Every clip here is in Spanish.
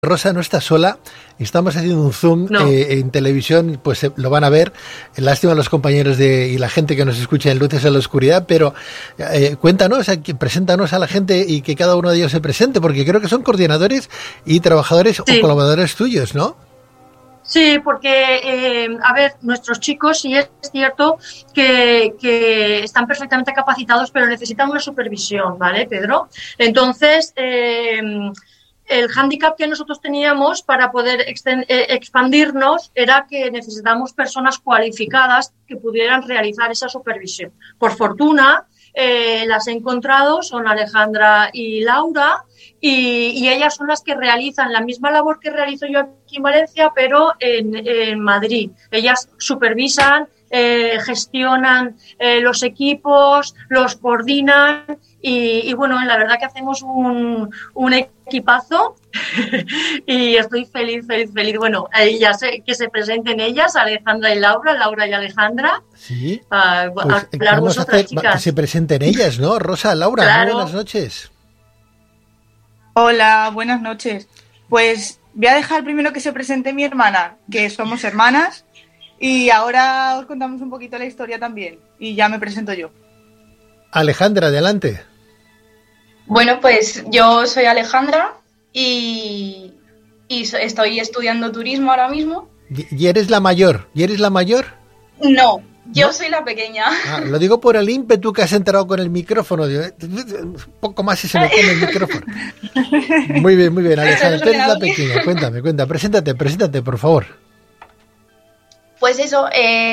Rosa no está sola, estamos haciendo un Zoom en televisión, pues lo van a ver. Lástima a los compañeros y la gente que nos escucha en Luces en la Oscuridad, pero cuéntanos, preséntanos a la gente y que cada uno de ellos se presente, porque creo que son coordinadores y trabajadores o colaboradores tuyos, ¿no? Sí, porque, nuestros chicos sí es cierto que están perfectamente capacitados, pero necesitan una supervisión, ¿vale, Pedro? Entonces, el hándicap que nosotros teníamos para poder expandirnos era que necesitamos personas cualificadas que pudieran realizar esa supervisión. Por fortuna, las he encontrado, son Alejandra y Laura, y ellas son las que realizan la misma labor que realizo yo aquí en Valencia, pero en Madrid. Ellas supervisan, gestionan los equipos, los coordinan y bueno, la verdad que hacemos un equipazo y estoy feliz. Bueno, ya sé que se presenten ellas, Alejandra y Laura y Alejandra. Sí, pues vamos a hacer que se presenten ellas, ¿no? Rosa, Laura, claro. Muy buenas noches. Hola, buenas noches. Pues voy a dejar primero que se presente mi hermana, que somos hermanas, y ahora os contamos un poquito la historia también, y ya me presento yo. Alejandra, adelante. Bueno, pues yo soy Alejandra y estoy estudiando turismo ahora mismo. ¿Y eres la mayor? No. Yo soy la pequeña. Lo digo por el ímpetu que has entrado con el micrófono. Un poco más y se me come el micrófono. Muy bien, Alejandra. Tú eres la pequeña. Cuéntame. Preséntate, por favor. Pues eso,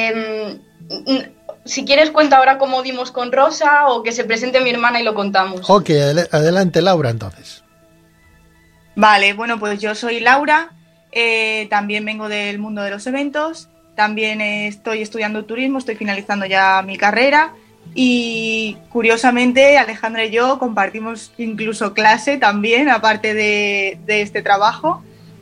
si quieres cuenta ahora cómo dimos con Rosa o que se presente mi hermana y lo contamos. Ok, adelante Laura entonces. Vale, bueno, pues yo soy Laura, también vengo del mundo de los eventos. También estoy estudiando turismo, estoy finalizando ya mi carrera y curiosamente Alejandra y yo compartimos incluso clase también, aparte de este trabajo.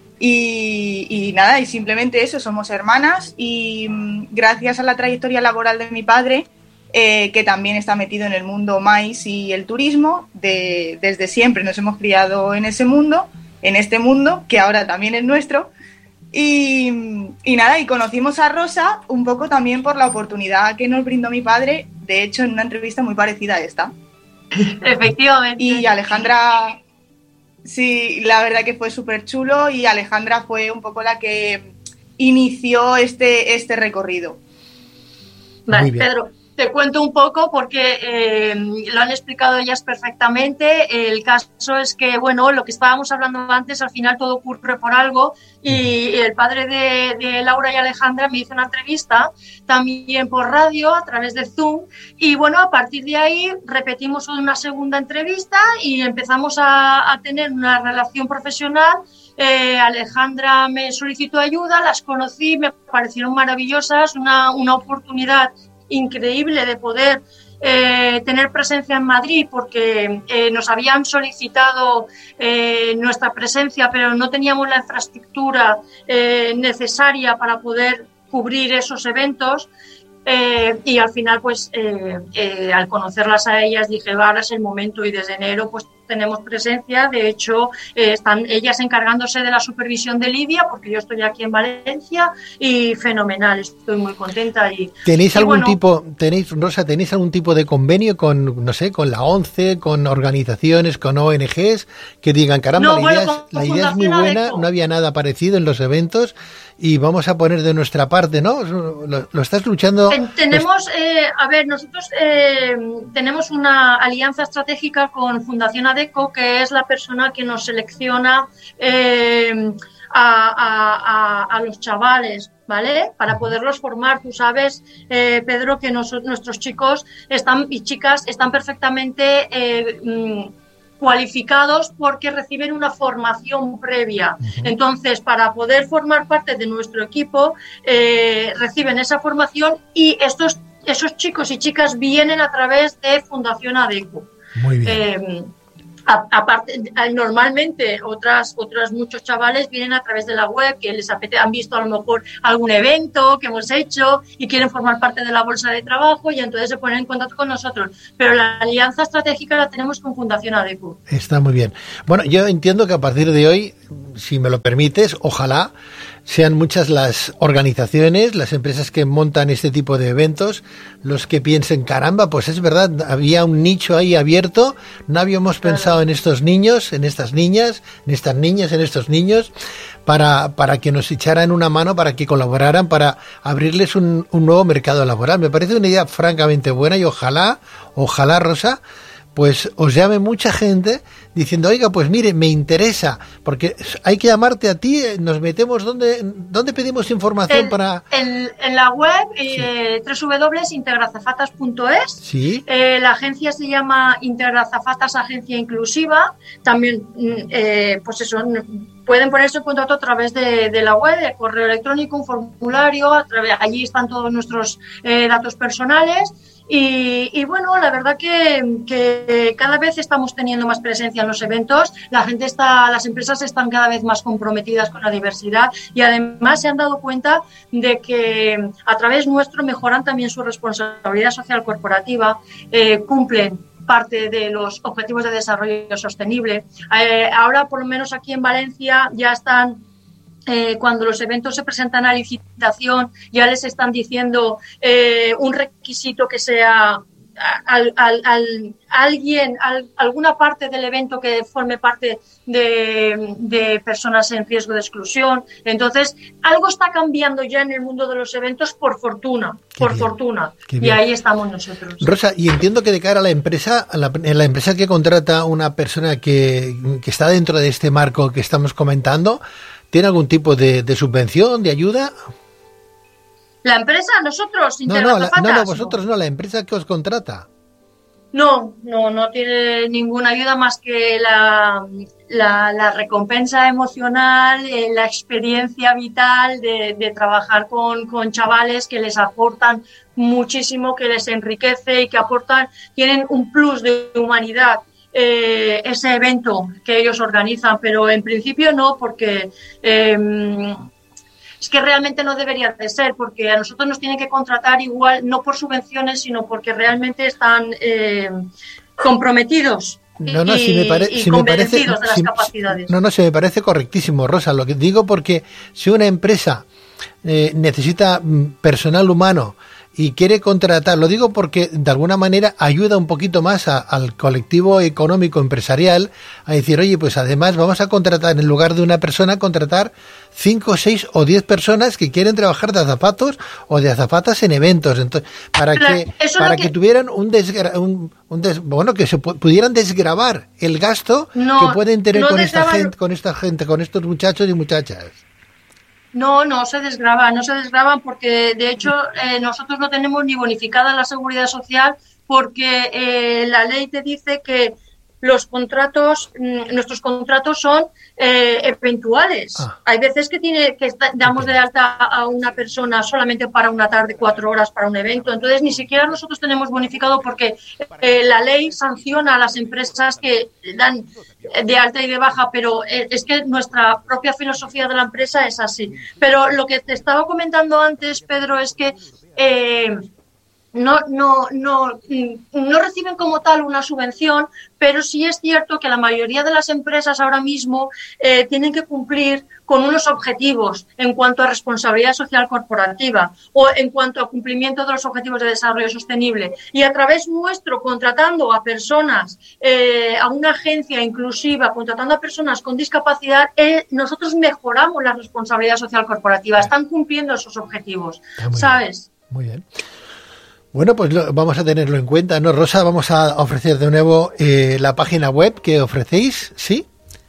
Y nada, y simplemente eso, somos hermanas y gracias a la trayectoria laboral de mi padre, que también está metido en el mundo MAIS y el turismo, desde siempre nos hemos criado en este mundo, que ahora también es nuestro. Y nada, y conocimos a Rosa un poco también por la oportunidad que nos brindó mi padre, de hecho en una entrevista muy parecida a esta. Efectivamente. Y Alejandra, sí, la verdad que fue súper chulo y Alejandra fue un poco la que inició este recorrido. Vale, Pedro, te cuento un poco porque lo han explicado ellas perfectamente. El caso es que, bueno, lo que estábamos hablando antes, al final todo ocurre por algo y el padre de Laura y Alejandra me hizo una entrevista también por radio a través de Zoom y, bueno, a partir de ahí repetimos una segunda entrevista y empezamos a tener una relación profesional. Alejandra me solicitó ayuda, las conocí, me parecieron maravillosas, una oportunidad increíble de poder tener presencia en Madrid porque nos habían solicitado nuestra presencia pero no teníamos la infraestructura necesaria para poder cubrir esos eventos y al final pues al conocerlas a ellas dije ahora es el momento y desde enero pues tenemos presencia, de hecho están ellas encargándose de la supervisión de Lidia porque yo estoy aquí en Valencia y fenomenal, estoy muy contenta. ¿Tenéis algún tipo de convenio con, no sé, con la ONCE, con organizaciones, con ONGs que digan caramba, la idea es muy buena, no había nada parecido en los eventos y vamos a poner de nuestra parte, ¿no? Lo estás luchando. Tenemos, nosotros tenemos una alianza estratégica con Fundación ADECO, que es la persona que nos selecciona a los chavales, ¿vale? Para poderlos formar. Tú sabes, Pedro, que nuestros chicos y chicas están perfectamente cualificados porque reciben una formación previa. Entonces, para poder formar parte de nuestro equipo, reciben esa formación y esos chicos y chicas vienen a través de Fundación ADECO. Muy bien. Aparte, normalmente muchos chavales vienen a través de la web que les han visto a lo mejor algún evento que hemos hecho y quieren formar parte de la bolsa de trabajo y entonces se ponen en contacto con nosotros. Pero la alianza estratégica la tenemos con Fundación ADECO. Está muy bien. Bueno, yo entiendo que a partir de hoy si me lo permites, ojalá sean muchas las organizaciones, las empresas que montan este tipo de eventos, los que piensen, caramba, pues es verdad, había un nicho ahí abierto, no habíamos pensado en estos niños, en estas niñas, en estas niñas, en estos niños, para que nos echaran una mano, para que colaboraran, para abrirles un nuevo mercado laboral. Me parece una idea francamente buena y ojalá, Rosa, pues os llame mucha gente diciendo, oiga, pues mire, me interesa, porque hay que llamarte a ti, nos metemos, ¿dónde pedimos información para...? En la web, www.integrazafatas.es. Sí. La agencia se llama Integrazafatas Agencia Inclusiva. También, pues eso, pueden ponerse en contacto a través de la web, de correo electrónico, un formulario, allí están todos nuestros datos personales. Y bueno, la verdad que cada vez estamos teniendo más presencia en los eventos, las empresas están cada vez más comprometidas con la diversidad y además se han dado cuenta de que a través nuestro mejoran también su responsabilidad social corporativa, cumplen parte de los objetivos de desarrollo sostenible. Ahora, por lo menos aquí en Valencia, ya están... cuando los eventos se presentan a licitación, ya les están diciendo un requisito que sea alguna parte del evento que forme parte de personas en riesgo de exclusión. Entonces, algo está cambiando ya en el mundo de los eventos, por fortuna. Y ahí estamos nosotros. Rosa, y entiendo que de cara a la empresa, la empresa que contrata una persona que está dentro de este marco que estamos comentando, ¿tiene algún tipo de subvención, de ayuda? ¿La empresa? ¿Nosotros? No, vosotros no, la empresa que os contrata. No tiene ninguna ayuda más que la recompensa emocional, la experiencia vital de trabajar con chavales que les aportan muchísimo, que les enriquece y que tienen un plus de humanidad. Ese evento que ellos organizan, pero en principio no, porque es que realmente no debería de ser, porque a nosotros nos tienen que contratar igual, no por subvenciones, sino porque realmente están comprometidos y convencidos de las capacidades. Se me parece correctísimo, Rosa, lo que digo, porque si una empresa necesita personal humano y quiere contratar, lo digo porque de alguna manera ayuda un poquito más al colectivo económico empresarial a decir, oye, pues además vamos a contratar, en lugar de una persona, contratar 5, 6 o 10 personas que quieren trabajar de azafatos o de azafatas en eventos. Entonces, para que tuvieran que se pudieran desgravar el gasto que pueden tener con esta gente, con estos muchachos y muchachas. No se desgravan porque de hecho nosotros no tenemos ni bonificada la seguridad social, porque la ley te dice que nuestros contratos son eventuales. Hay veces que damos de alta a una persona solamente para una tarde, 4 horas para un evento. Entonces ni siquiera nosotros tenemos bonificado, porque la ley sanciona a las empresas que dan de alta y de baja, pero es que nuestra propia filosofía de la empresa es así. Pero lo que te estaba comentando antes, Pedro, es que no reciben como tal una subvención, pero sí es cierto que la mayoría de las empresas ahora mismo tienen que cumplir con unos objetivos en cuanto a responsabilidad social corporativa o en cuanto a cumplimiento de los objetivos de desarrollo sostenible. Y a través nuestro, contratando a personas, a una agencia inclusiva, contratando a personas con discapacidad, nosotros mejoramos la responsabilidad social corporativa. Están cumpliendo esos objetivos, ¿sabes? Muy bien. Bueno, pues vamos a tenerlo en cuenta, ¿no, Rosa? Vamos a ofrecer de nuevo la página web que ofrecéis, ¿sí?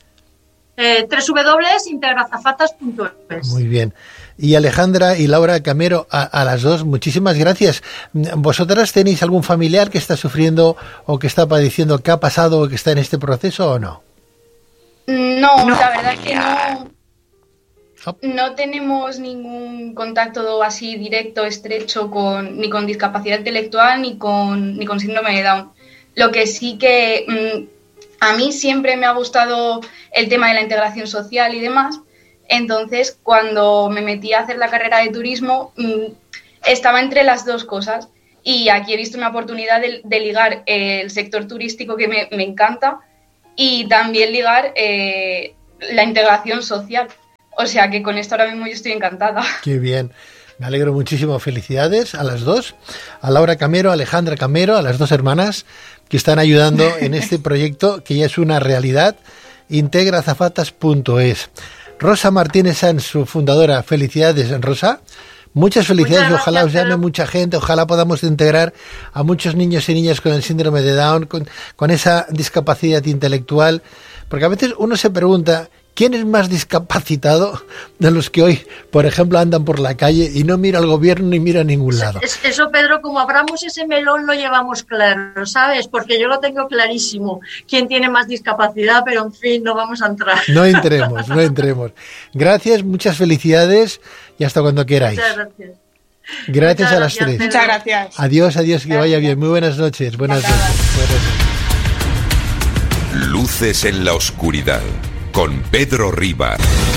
www.integrazafatas.es. Muy bien. Y Alejandra y Laura Camero, a las dos, muchísimas gracias. ¿Vosotras tenéis algún familiar que está sufriendo o que está padeciendo, que ha pasado o que está en este proceso o no? No, la verdad es que no. No tenemos ningún contacto así directo, estrecho, ni con discapacidad intelectual ni con síndrome de Down. Lo que sí que a mí siempre me ha gustado el tema de la integración social y demás. Entonces, cuando me metí a hacer la carrera de turismo, estaba entre las dos cosas. Y aquí he visto una oportunidad de ligar el sector turístico, que me encanta, y también ligar la integración social. O sea que con esto ahora mismo yo estoy encantada. Qué bien. Me alegro muchísimo. Felicidades a las dos, a Laura Camero, a Alejandra Camero, a las dos hermanas que están ayudando en este proyecto que ya es una realidad, integraazafatas.es. Rosa Martínez Sanz, su fundadora. Felicidades, Rosa. Muchas felicidades y ojalá os llame mucha gente, ojalá podamos integrar a muchos niños y niñas con el síndrome de Down, con esa discapacidad intelectual, porque a veces uno se pregunta, ¿quién es más discapacitado de los que hoy, por ejemplo, andan por la calle y no mira al gobierno ni mira a ningún lado? Eso, Pedro, como abramos ese melón lo llevamos claro, ¿sabes? Porque yo lo tengo clarísimo, quién tiene más discapacidad, pero en fin, no vamos a entrar. No entremos. Gracias, muchas felicidades y hasta cuando queráis. Muchas gracias. Gracias a las tres. Muchas gracias. Adiós, que vaya bien. Muy buenas noches. Buenas noches. Luces en la oscuridad, con Pedro Riba.